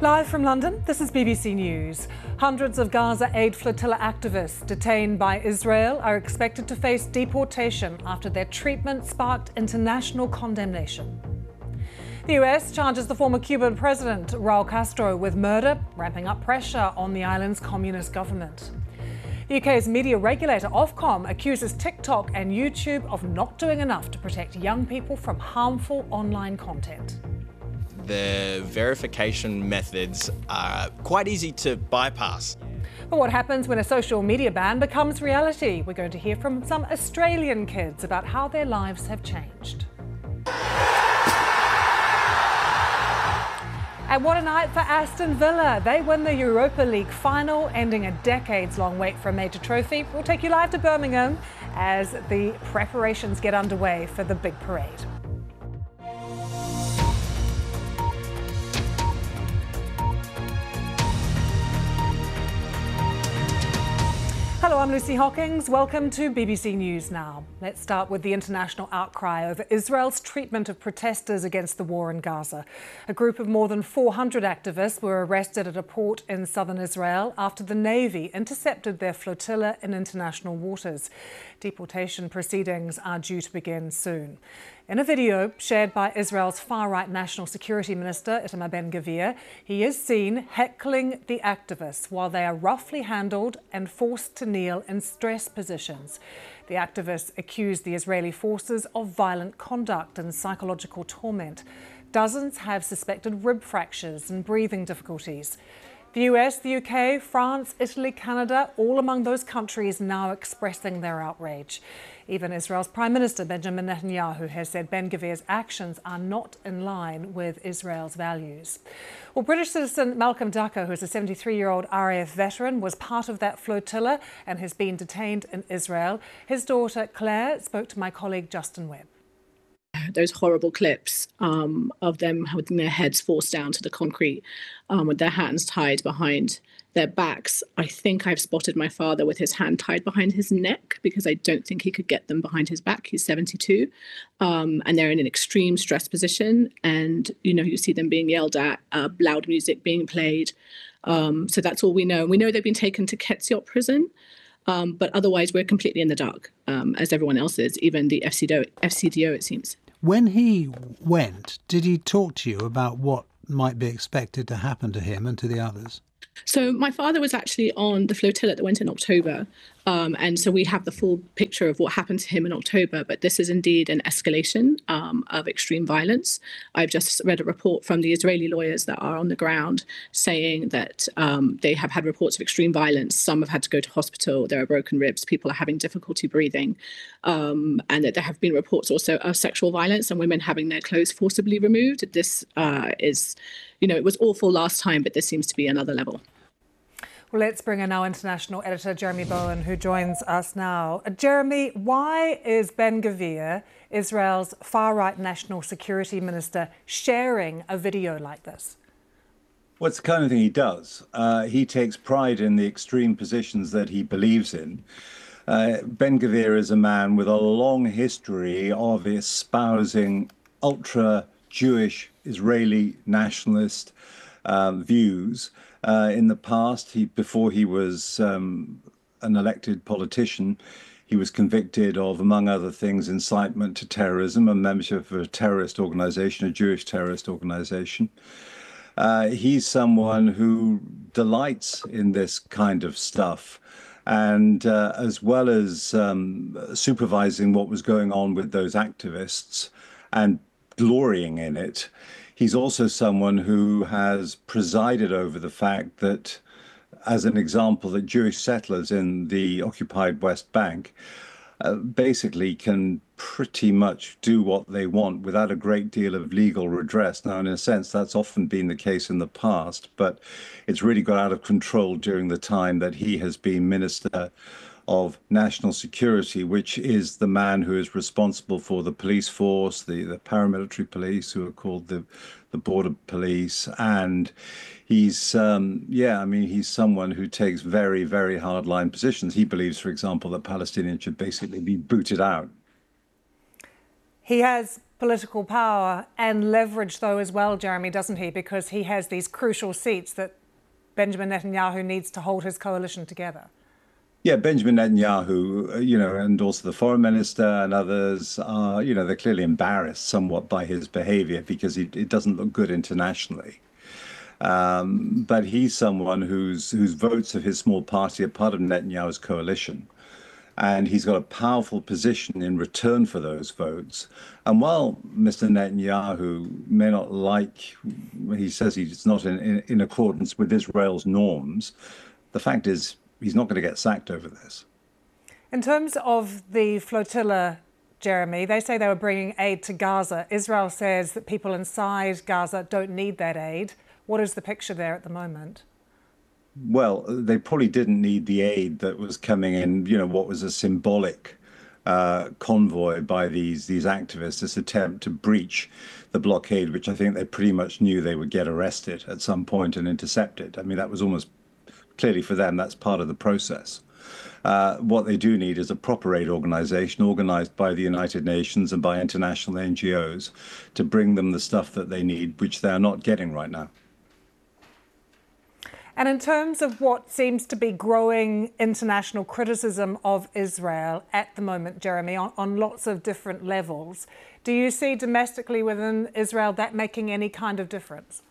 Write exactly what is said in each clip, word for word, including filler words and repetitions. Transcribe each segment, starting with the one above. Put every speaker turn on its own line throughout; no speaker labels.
Live from London, this is B B C News. Hundreds of Gaza Aid Flotilla activists detained by Israel are expected to face deportation after their treatment sparked international condemnation. The U S charges the former Cuban president, Raul Castro, with murder, ramping up pressure on the island's communist government. The U K's media regulator Ofcom accuses TikTok and YouTube of not doing enough to protect young people from harmful online content.
The verification methods are quite easy to bypass.
But what happens when a social media ban becomes reality? We're going to hear from some Australian kids about how their lives have changed. And what a night for Aston Villa. They win the Europa League final, ending a decades-long wait for a major trophy. We'll take you live to Birmingham as the preparations get underway for the big parade. Hello, I'm Lucy Hockings. Welcome to B B C News Now. Let's start with the international outcry over Israel's treatment of protesters against the war in Gaza. A group of more than four hundred activists were arrested at a port in southern Israel after the Navy intercepted their flotilla in international waters. Deportation proceedings are due to begin soon. In a video shared by Israel's far-right National Security Minister, Itamar Ben-Gvir, he is seen heckling the activists while they are roughly handled and forced to kneel in stress positions. The activists accuse the Israeli forces of violent conduct and psychological torment. Dozens have suspected rib fractures and breathing difficulties. The U S, the U K, France, Italy, Canada, all among those countries now expressing their outrage. Even Israel's Prime Minister Benjamin Netanyahu has said Ben-Gvir's actions are not in line with Israel's values. Well, British citizen Malcolm Dacko, who is a seventy-three-year-old R A F veteran, was part of that flotilla and has been detained in Israel. His daughter Claire spoke to my colleague Justin Webb.
Those horrible clips um, of them having their heads forced down to the concrete um, with their hands tied behind their backs. I think I've spotted my father with his hand tied behind his neck because I don't think he could get them behind his back. He's seventy-two um, and they're in an extreme stress position. And, you know, you see them being yelled at, uh, loud music being played. Um, so that's all we know. We know they've been taken to Ketziot prison. Um, but otherwise, we're completely in the dark, um, as everyone else is, even the F C D O, F C D O, it seems.
When he went, did he talk to you about what might be expected to happen to him and to the others?
So my father was actually on the flotilla that went in October. Um, and so we have the full picture of what happened to him in October. But this is indeed an escalation um, of extreme violence. I've just read a report from the Israeli lawyers that are on the ground saying that um, they have had reports of extreme violence. Some have had to go to hospital. There are broken ribs. People are having difficulty breathing. Um, and that there have been reports also of sexual violence and women having their clothes forcibly removed. This uh, is, you know, it was awful last time, but this seems to be another level.
Well, let's bring in our international editor, Jeremy Bowen, who joins us now. Uh, Jeremy, why is Ben-Gvir, Israel's far-right national security minister, sharing a video like this?
Well, it's the kind of thing he does. Uh, he takes pride in the extreme positions that he believes in. Uh, Ben-Gvir is a man with a long history of espousing ultra-Jewish Israeli nationalist uh, views. Uh, in the past, he, before he was um, an elected politician, he was convicted of, among other things, incitement to terrorism and membership of a terrorist organization, a Jewish terrorist organization. Uh, he's someone who delights in this kind of stuff. And uh, as well as um, supervising what was going on with those activists and glorying in it, he's also someone who has presided over the fact that, as an example, that Jewish settlers in the occupied West Bank uh, basically can pretty much do what they want without a great deal of legal redress. Now, in a sense, that's often been the case in the past, but it's really got out of control during the time that he has been Minister of National Security, which is the man who is responsible for the police force, the, the paramilitary police, who are called the, the border police. And he's, um, yeah, I mean, he's someone who takes very, very hardline positions. He believes, for example, that Palestinians should basically be booted out.
He has political power and leverage, though, as well, Jeremy, doesn't he? Because he has these crucial seats that Benjamin Netanyahu needs to hold his coalition together.
Yeah, Benjamin Netanyahu, you know, and also the foreign minister and others are, you know, they're clearly embarrassed somewhat by his behavior because he, it doesn't look good internationally. Um, but he's someone whose whose votes of his small party are part of Netanyahu's coalition. And he's got a powerful position in return for those votes. And while Mister Netanyahu may not like, he says he's not in, in, in accordance with Israel's norms, the fact is he's not going to get sacked over this.
In terms of the flotilla, Jeremy, they say they were bringing aid to Gaza. Israel says that people inside Gaza don't need that aid. What is the picture there at the moment?
Well, they probably didn't need the aid that was coming in, you know, what was a symbolic uh, convoy by these these activists, this attempt to breach the blockade, which I think they pretty much knew they would get arrested at some point and intercepted. I mean, that was almost clearly for them, that's part of the process. Uh, what they do need is a proper aid organization organized by the United Nations and by international N G Os to bring them the stuff that they need, which they are not getting right now.
And in terms of what seems to be growing international criticism of Israel at the moment, Jeremy, on, on lots of different levels, do you see domestically within Israel that making any kind of difference?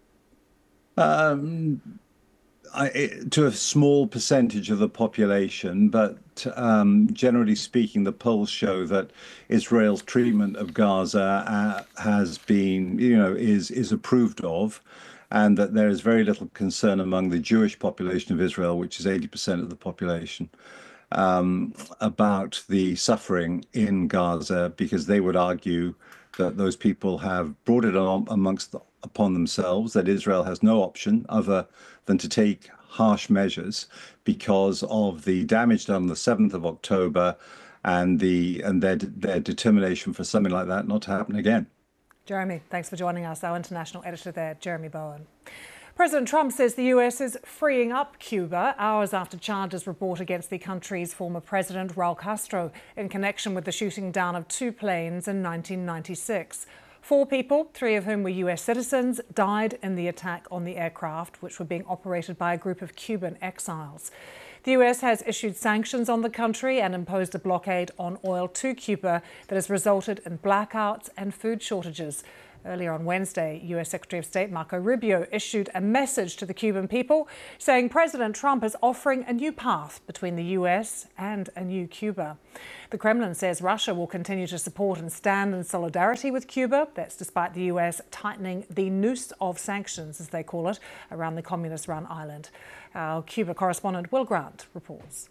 Um, I, to a small percentage of the population, but um, generally speaking, the polls show that Israel's treatment of Gaza uh, has been, you know, is is approved of, and that there is very little concern among the Jewish population of Israel, which is eighty percent of the population, um, about the suffering in Gaza, because they would argue that those people have brought it on amongst the, upon themselves, that Israel has no option other than to take harsh measures because of the damage done on the seventh of October and the and their their determination for something like that not to happen again.
Jeremy, thanks for joining us, our international editor there, Jeremy Bowen. President Trump says the U S is freeing up Cuba hours after charges were brought against the country's former president, Raul Castro, in connection with the shooting down of two planes in nineteen ninety-six. Four people, three of whom were U S citizens, died in the attack on the aircraft, which were being operated by a group of Cuban exiles. The U S has issued sanctions on the country and imposed a blockade on oil to Cuba that has resulted in blackouts and food shortages. Earlier on Wednesday, U S Secretary of State Marco Rubio issued a message to the Cuban people saying President Trump is offering a new path between the U S and a new Cuba. The Kremlin says Russia will continue to support and stand in solidarity with Cuba. That's despite the U S tightening the noose of sanctions, as they call it, around the communist-run island. Our Cuba correspondent Will Grant reports.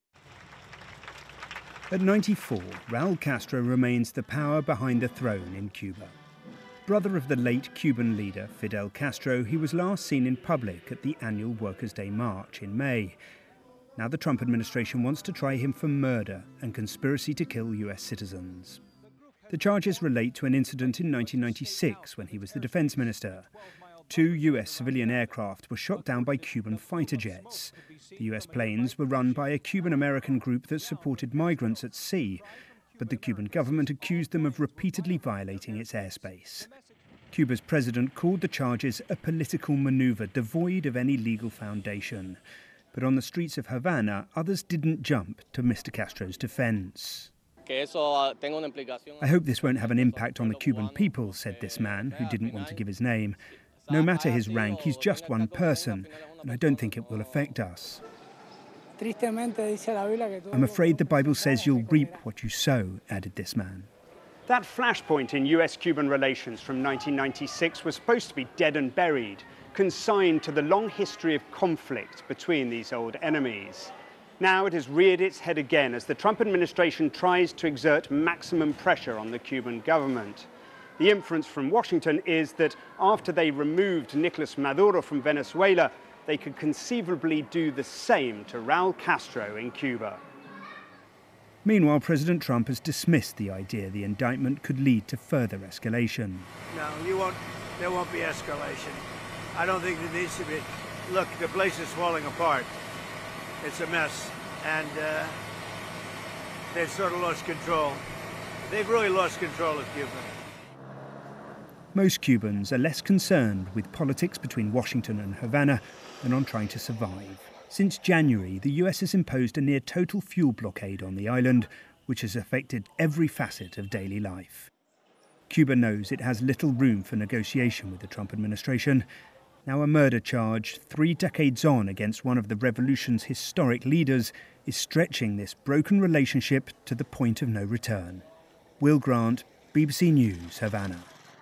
At ninety-four, Raul Castro remains the power behind the throne in Cuba. Brother of the late Cuban leader Fidel Castro, he was last seen in public at the annual Workers' Day march in May. Now the Trump administration wants to try him for murder and conspiracy to kill U S citizens. The charges relate to an incident in nineteen ninety-six when he was the defense minister. Two U S civilian aircraft were shot down by Cuban fighter jets. The U S planes were run by a Cuban-American group that supported migrants at sea, but the Cuban government accused them of repeatedly violating its airspace. Cuba's president called the charges a political maneuver devoid of any legal foundation. But on the streets of Havana, others didn't jump to Mister Castro's defense. I hope this won't have an impact on the Cuban people, said this man, who didn't want to give his name. No matter his rank, he's just one person, and I don't think it will affect us. I'm afraid the Bible says you'll reap what you sow, added this man.
That flashpoint in U S Cuban relations from nineteen ninety-six was supposed to be dead and buried, consigned to the long history of conflict between these old enemies. Now it has reared its head again as the Trump administration tries to exert maximum pressure on the Cuban government. The inference from Washington is that after they removed Nicolas Maduro from Venezuela, they could conceivably do the same to Raul Castro in Cuba.
Meanwhile, President Trump has dismissed the idea the indictment could lead to further escalation.
No, you won't, there won't be escalation. I don't think there needs to be. Look, the place is falling apart. It's a mess, and uh, they've sort of lost control. They've really lost control of Cuba.
Most Cubans are less concerned with politics between Washington and Havana than on trying to survive. Since January, the U S has imposed a near-total fuel blockade on the island, which has affected every facet of daily life. Cuba knows it has little room for negotiation with the Trump administration. Now a murder charge, three decades on against one of the revolution's historic leaders, is stretching this broken relationship to the point of no return. Will Grant, B B C News, Havana.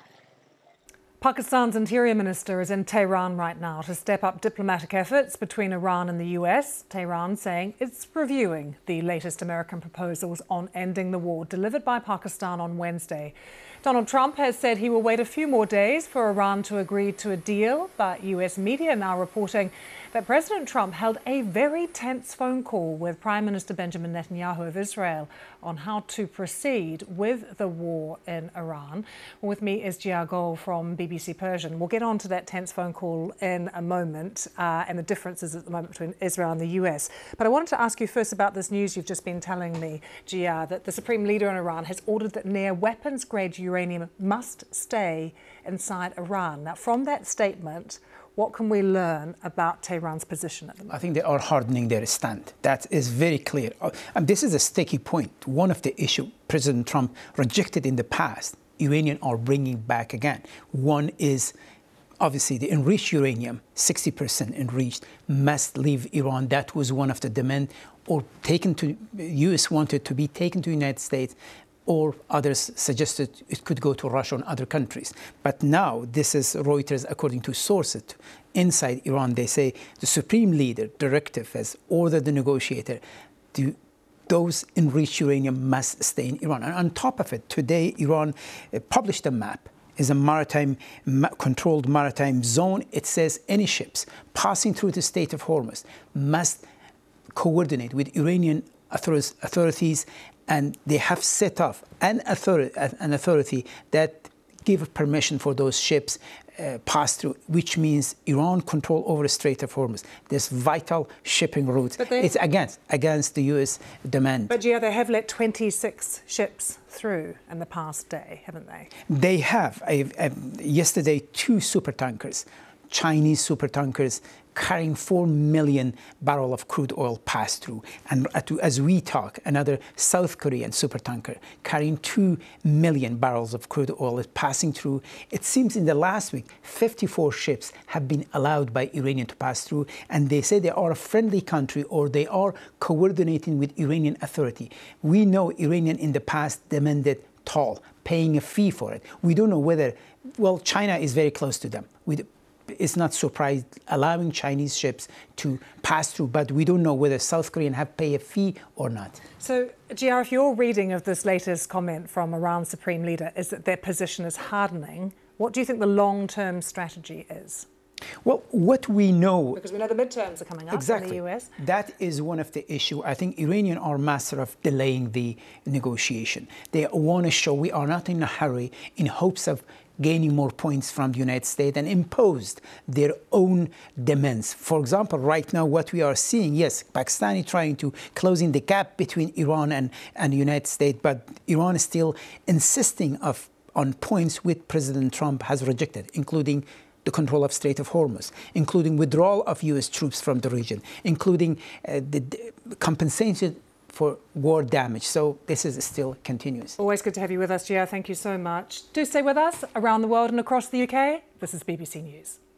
Pakistan's Interior Minister is in Tehran right now to step up diplomatic efforts between Iran and the U S. Tehran saying it's reviewing the latest American proposals on ending the war delivered by Pakistan on Wednesday. Donald Trump has said he will wait a few more days for Iran to agree to a deal, but U S media now reporting that President Trump held a very tense phone call with Prime Minister Benjamin Netanyahu of Israel on how to proceed with the war in Iran. With me is Jia Gol from B B C Persian. We'll get on to that tense phone call in a moment uh, and the differences at the moment between Israel and the U S. But I wanted to ask you first about this news you've just been telling me, Jia, that the Supreme Leader in Iran has ordered that near weapons-grade uranium must stay inside Iran. Now, from that statement, what can we learn about Tehran's position at the moment?
I think they are hardening their stand. That is very clear. And this is a sticky point. One of the issues President Trump rejected in the past, Iranians are bringing back again. One is obviously the enriched uranium, sixty percent enriched, must leave Iran. That was one of the demands, or taken to, U S wanted to be taken to the United States, or others suggested it could go to Russia and other countries. But now, this is Reuters, according to sources inside Iran, they say the Supreme Leader directive has ordered the negotiator to those enriched uranium must stay in Iran. And on top of it, today Iran published a map. Is a maritime, controlled maritime zone. It says any ships passing through the state of Hormuz must coordinate with Iranian authorities, and they have set up an authority, an authority that give permission for those ships uh, pass through, which means Iran control over the Strait of Hormuz. This vital shipping route. They, it's against against the U S demand.
But yeah, they have let twenty-six ships through in the past day, haven't they?
They have. I, I, yesterday, two supertankers, Chinese supertankers, carrying four million barrels of crude oil passed through. And as we talk, another South Korean supertanker carrying two million barrels of crude oil is passing through. It seems in the last week, fifty-four ships have been allowed by Iranian to pass through, and they say they are a friendly country or they are coordinating with Iranian authority. We know Iranian in the past demanded toll, paying a fee for it. We don't know whether, well, China is very close to them. We, It's not surprised allowing Chinese ships to pass through, but we don't know whether South Korean have paid a fee or not.
So, Jia, if your reading of this latest comment from Iran's Supreme Leader is that their position is hardening, what do you think the long-term strategy is?
Well, what we know...
Because we know the midterms are coming up
exactly,
in the U S.
That is one of the issues. I think Iranians are master of delaying the negotiation. They want to show we are not in a hurry in hopes of gaining more points from the United States and imposed their own demands. For example, right now what we are seeing, yes, Pakistan is trying to closing the gap between Iran and, and the United States, but Iran is still insisting of, on points which President Trump has rejected, including the control of Strait of Hormuz, including withdrawal of U S troops from the region, including uh, the, the compensation for war damage. So this is still continuous.
Always good to have you with us, Jia. Thank you so much. Do stay with us around the world and across the U K. This is B B C News.